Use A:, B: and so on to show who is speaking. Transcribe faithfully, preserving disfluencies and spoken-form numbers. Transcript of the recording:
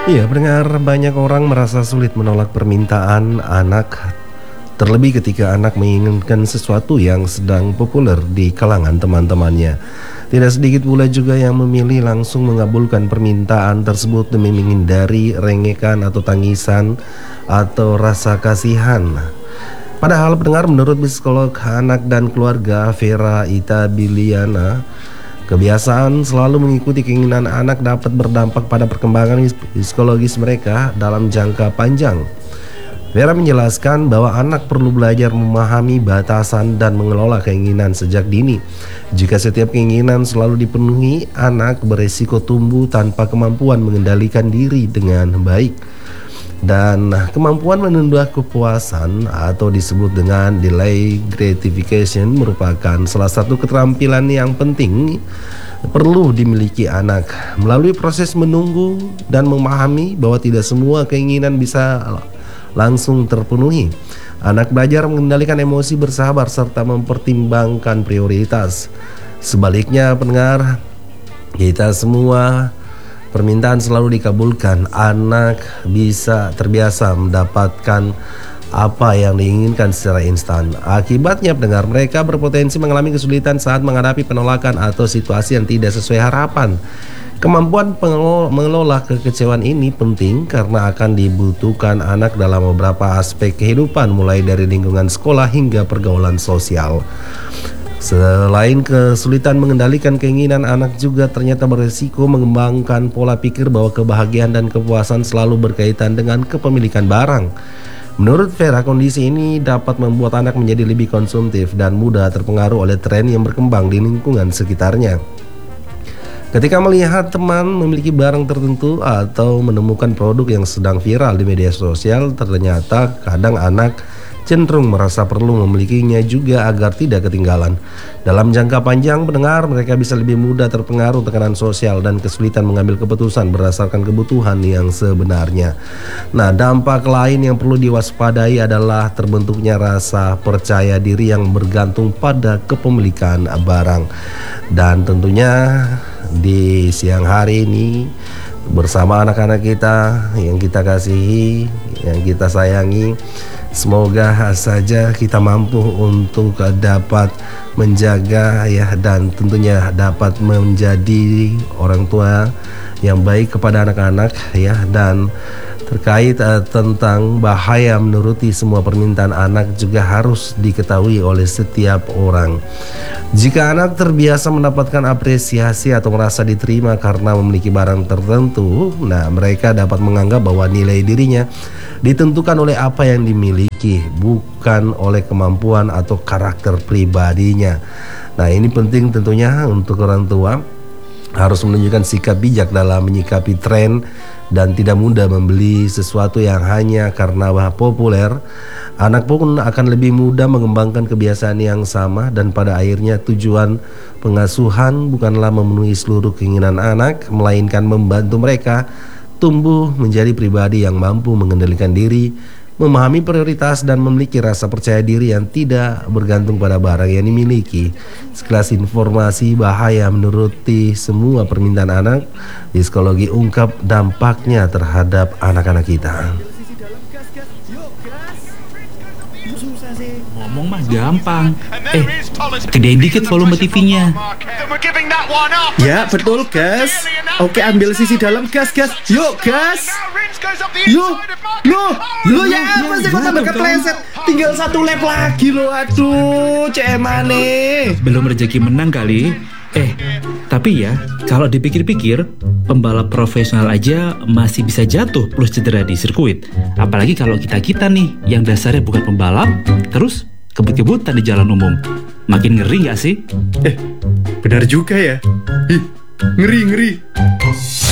A: Iya, pendengar, banyak orang merasa sulit menolak permintaan anak, terlebih ketika anak menginginkan sesuatu yang sedang populer di kalangan teman-temannya. Tidak sedikit pula juga yang memilih langsung mengabulkan permintaan tersebut demi menghindari rengekan atau tangisan atau rasa kasihan. Padahal pendengar, menurut psikolog anak dan keluarga Vera Itabiliana, kebiasaan selalu mengikuti keinginan anak dapat berdampak pada perkembangan psikologis mereka dalam jangka panjang. Vera menjelaskan bahwa anak perlu belajar memahami batasan dan mengelola keinginan sejak dini. Jika setiap keinginan selalu dipenuhi, anak beresiko tumbuh tanpa kemampuan mengendalikan diri dengan baik. Dan kemampuan menunda kepuasan atau disebut dengan delay gratification merupakan salah satu keterampilan yang penting perlu dimiliki anak. Melalui proses menunggu dan memahami bahwa tidak semua keinginan bisa langsung terpenuhi, anak belajar mengendalikan emosi, bersabar, serta mempertimbangkan prioritas. Sebaliknya, pendengar, kita semua permintaan selalu dikabulkan, anak bisa terbiasa mendapatkan apa yang diinginkan secara instan. Akibatnya, pendengar, mereka berpotensi mengalami kesulitan saat menghadapi penolakan atau situasi yang tidak sesuai harapan. Kemampuan mengelola kekecewaan ini penting karena akan dibutuhkan anak dalam beberapa aspek kehidupan, mulai dari lingkungan sekolah hingga pergaulan sosial. Selain kesulitan mengendalikan keinginan, anak juga ternyata beresiko mengembangkan pola pikir bahwa kebahagiaan dan kepuasan selalu berkaitan dengan kepemilikan barang. Menurut Vera, kondisi ini dapat membuat anak menjadi lebih konsumtif dan mudah terpengaruh oleh tren yang berkembang di lingkungan sekitarnya. Ketika melihat teman memiliki barang tertentu atau menemukan produk yang sedang viral di media sosial, ternyata kadang anak cenderung merasa perlu memilikinya juga agar tidak ketinggalan. Dalam jangka panjang, pendengar, mereka bisa lebih mudah terpengaruh tekanan sosial dan kesulitan mengambil keputusan berdasarkan kebutuhan yang sebenarnya. Nah, dampak lain yang perlu diwaspadai adalah terbentuknya rasa percaya diri yang bergantung pada kepemilikan barang. Dan tentunya di siang hari ini bersama anak-anak kita yang kita kasihi, yang kita sayangi, semoga saja kita mampu untuk dapat menjaga ya, dan tentunya dapat menjadi orang tua yang baik kepada anak-anak ya. Dan terkait uh, tentang bahaya menuruti semua permintaan anak juga harus diketahui oleh setiap orang. Jika anak terbiasa mendapatkan apresiasi atau merasa diterima karena memiliki barang tertentu, nah mereka dapat menganggap bahwa nilai dirinya ditentukan oleh apa yang dimiliki, bukan oleh kemampuan atau karakter pribadinya. Nah, ini penting tentunya untuk orang tua harus menunjukkan sikap bijak dalam menyikapi tren dan tidak mudah membeli sesuatu yang hanya karena populer. Anak pun akan lebih mudah mengembangkan kebiasaan yang sama, dan pada akhirnya tujuan pengasuhan bukanlah memenuhi seluruh keinginan anak, melainkan membantu mereka tumbuh menjadi pribadi yang mampu mengendalikan diri, memahami prioritas, dan memiliki rasa percaya diri yang tidak bergantung pada barang yang dimiliki. Sekelas informasi bahaya menuruti semua permintaan anak, psikologi ungkap dampaknya terhadap anak-anak kita.
B: Ngomong mah gampang. Eh, gedein dikit volume T V-nya.
C: Ya, betul, gas. Oke, ambil sisi dalam, gas, gas. Yuk, gas. Yuk, loh, loh ya apa sih, kok tambah kepleset? Tinggal satu lap lagi loh, aduh, cemane.
B: Belum rezeki menang kali. Eh, tapi ya, kalau dipikir-pikir, pembalap profesional aja masih bisa jatuh plus cedera di sirkuit. Apalagi kalau kita-kita nih, yang dasarnya bukan pembalap, terus kebut-kebutan di jalan umum. Makin ngeri gak sih?
C: Eh, benar juga ya. Ih, ngeri-ngeri.